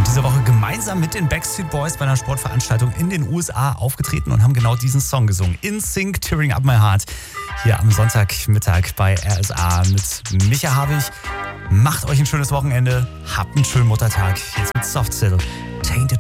sind diese Woche gemeinsam mit den Backstreet Boys bei einer Sportveranstaltung in den USA aufgetreten und haben genau diesen Song gesungen. In Sync, Tearing Up My Heart. Hier am Sonntagmittag bei RSA mit Micha Havig. Macht euch ein schönes Wochenende. Habt einen schönen Muttertag. Jetzt mit Soft Cell. Tainted